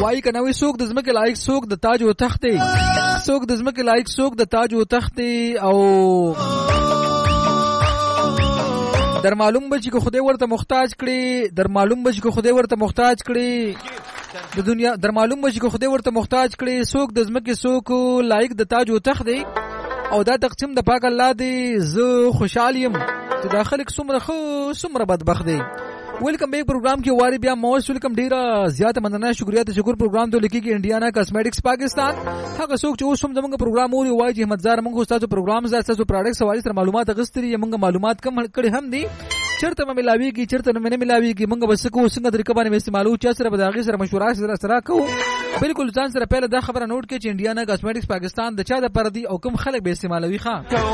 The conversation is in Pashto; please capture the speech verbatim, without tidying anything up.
وای کنه وي څوک د ځمکې لایق څوک د تاج او تخت دی څوک د ځمکې لایق څوک د تاج او تخت دی او در معلوم بچ کو خدای ورته محتاج کړي در معلوم بچ کو خدای ورته محتاج کړي د دنیا در معلوم بچ کو خدای ورته محتاج کړي څوک د ځمکې څوک لایق د تاج او تخت دی او دا تقسیم د پاک الله دی زه خوشحال یم چې دا خلک څومره خو څومره بدبخت دی ویلکم بیک پروگرام کی واری بیا موست ویلکم ډیره زیاته مننه شکریہ ته شکر پروگرام ته لیکي کې انډیانا کاسمیټکس پاکستان هغه څوک چې اوس هم زموږ پروگرام اوري وایي چې احمد زار موږ تاسو پروگرام زار تاسو پروډکټ حواله سره معلومات غستري موږ معلومات کم کړي هم دي چرته مې ملاويږي چرته مې نه ملاويږي موږ بس کو څنګه طریقه باندې استعمالو چې سره بداغي سره مشوره سره سره کوو بالکل ځان سره پہله دا خبره نوٹ کړئ چې انډیانا کاسمیټکس پاکستان د چا د پردي او کوم خلک به استعمالوي ښا